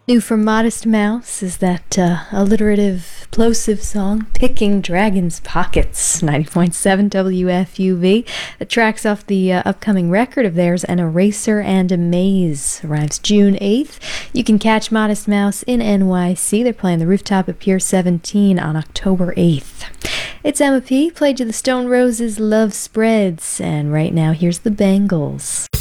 New from Modest Mouse is that alliterative, plosive song, Picking Dragon's Pockets, 90.7 WFUV. The track's off the upcoming record of theirs, An Eraser and a Maze. Arrives June 8th. You can catch Modest Mouse in NYC. They're playing the Rooftop at Pier 17 on October 8th. It's Emma P. Played you the Stone Roses' Love Spreads. And right now, here's the Bangles.